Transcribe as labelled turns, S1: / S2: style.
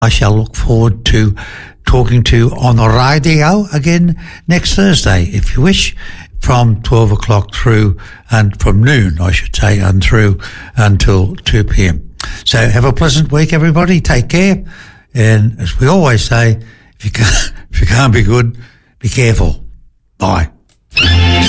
S1: I shall look forward to talking to you on the radio again next Thursday, if you wish, from 12 o'clock through, and from noon, I should say, and through until 2 p.m. So have a pleasant week, everybody. Take care. And as we always say, if you can't be good, be careful. Bye.